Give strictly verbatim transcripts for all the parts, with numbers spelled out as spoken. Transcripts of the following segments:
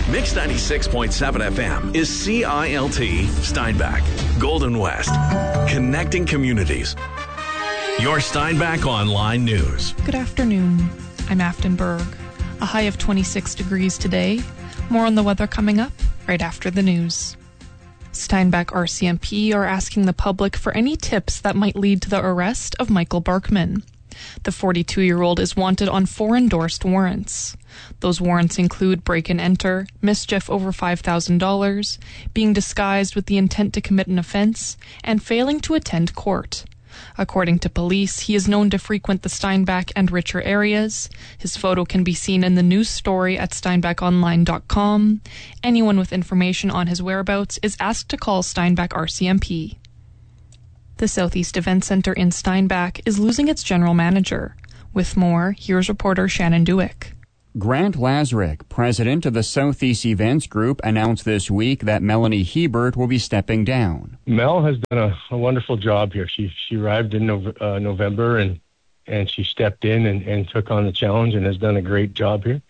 Mix ninety-six point seven F M is C I L T Steinbach, Golden West, connecting communities. Your Steinbach Online News. Good afternoon. I'm Afton Berg. A high of twenty-six degrees today. More on the weather coming up right after the news. Steinbach R C M P are asking the public for any tips that might lead to the arrest of Michael Barkman. The forty-two-year-old is wanted on four endorsed warrants. Those warrants include break and enter, mischief over five thousand dollars, being disguised with the intent to commit an offense, and failing to attend court. According to police, he is known to frequent the Steinbach and Richer areas. His photo can be seen in the news story at steinbach online dot com. Anyone with information on his whereabouts is asked to call Steinbach R C M P. The Southeast Event Center in Steinbach is losing its general manager. With more, here's reporter Shannon Dewick. Grant Lazarick, president of the Southeast Events Group, announced this week that Melanie Hebert will be stepping down. Mel has done a, a wonderful job here. She she arrived in Nov- uh, November and, and she stepped in and, and took on the challenge and has done a great job here.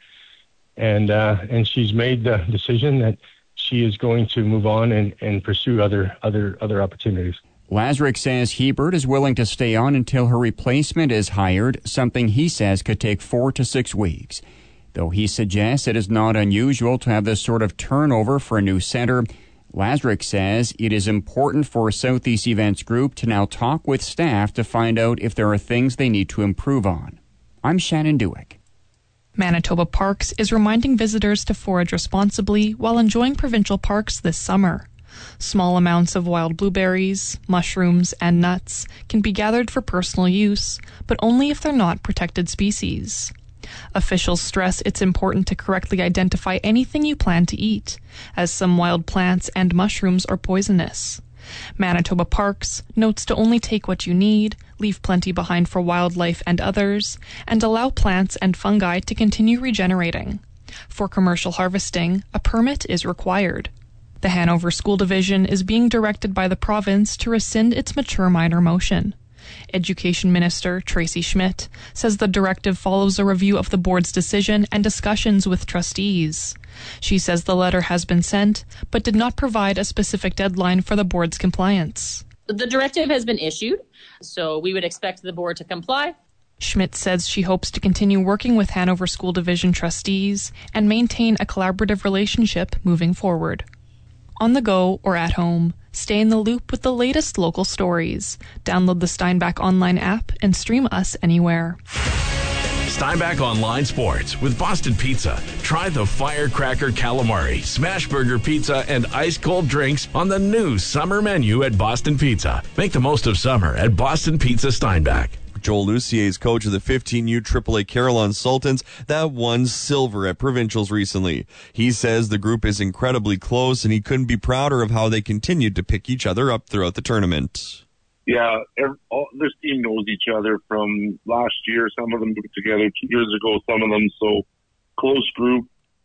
And uh, and she's made the decision that she is going to move on and, and pursue other other other opportunities. Lazarick says Hebert is willing to stay on until her replacement is hired, something he says could take four to six weeks. Though he suggests it is not unusual to have this sort of turnover for a new center, Lazarick says it is important for Southeast Events Group to now talk with staff to find out if there are things they need to improve on. I'm Shannon Dewick. Manitoba Parks is reminding visitors to forage responsibly while enjoying provincial parks this summer. Small amounts of wild blueberries, mushrooms, and nuts can be gathered for personal use, but only if they're not protected species. Officials stress it's important to correctly identify anything you plan to eat, as some wild plants and mushrooms are poisonous. Manitoba Parks notes to only take what you need, leave plenty behind for wildlife and others, and allow plants and fungi to continue regenerating. For commercial harvesting, a permit is required. The Hanover School Division is being directed by the province to rescind its mature minor motion. Education Minister Tracy Schmidt says the directive follows a review of the board's decision and discussions with trustees. She says the letter has been sent, but did not provide a specific deadline for the board's compliance. The directive has been issued, so we would expect the board to comply. Schmidt says she hopes to continue working with Hanover School Division trustees and maintain a collaborative relationship moving forward. On the go or at home, stay in the loop with the latest local stories. Download the Steinbach Online app and stream us anywhere. Steinbach Online Sports with Boston Pizza. Try the Firecracker Calamari, Smash Burger Pizza, and ice-cold drinks on the new summer menu at Boston Pizza. Make the most of summer at Boston Pizza Steinbach. Joel Lucier is coach of the fifteen U triple A Carillon Sultans that won silver at provincials recently. He says the group is incredibly close and he couldn't be prouder of how they continued to pick each other up throughout the tournament. Yeah, every, all, this team knows each other from last year. Some of them moved together two years ago, some of them. So close group.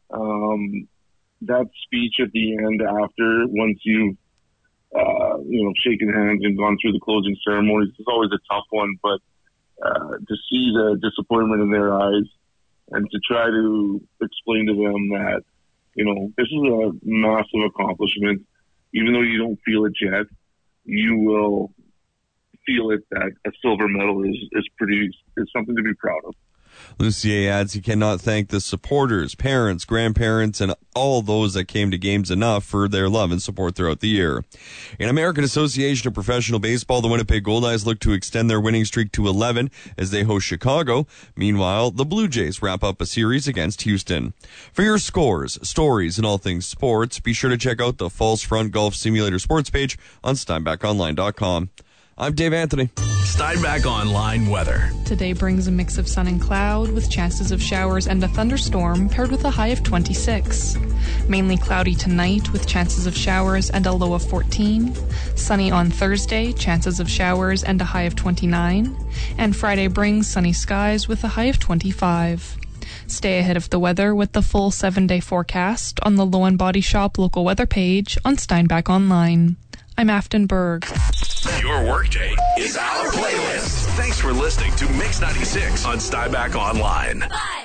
Um, that speech at the end after, once you've uh, you know, shaken hands and gone through the closing ceremonies, is always a tough one, but Uh, to see the disappointment in their eyes and to try to explain to them that, you know, this is a massive accomplishment. Even though you don't feel it yet, you will feel it that a silver medal is, is pretty, is something to be proud of. Lucier adds he cannot thank the supporters, parents, grandparents, and all those that came to games enough for their love and support throughout the year. In American Association of Professional Baseball, the Winnipeg Goldeyes look to extend their winning streak to eleven as they host Chicago. Meanwhile, the Blue Jays wrap up a series against Houston. For your scores, stories, and all things sports, be sure to check out the Falls Front Golf Simulator sports page on steinbach online dot com. I'm Dave Anthony. Steinbach Online weather. Today brings a mix of sun and cloud with chances of showers and a thunderstorm paired with a high of twenty-six. Mainly cloudy tonight with chances of showers and a low of fourteen. Sunny on Thursday, chances of showers and a high of twenty-nine. And Friday brings sunny skies with a high of twenty-five. Stay ahead of the weather with the full seven-day forecast on the Low and Body Shop local weather page on Steinbach Online. I'm Afton Berg. Your workday is our playlist. Thanks for listening to Mix ninety-six on Steinbach Online. Five.